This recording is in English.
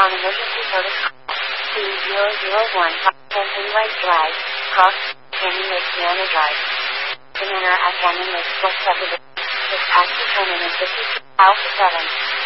on emergency service call 2001 Canyon Lake Drive, Cross, Canyon Lake, Piano Drive. The manor at Canyon Lake Sports Subdivision. Dispatch determined in 52 Alpha 7.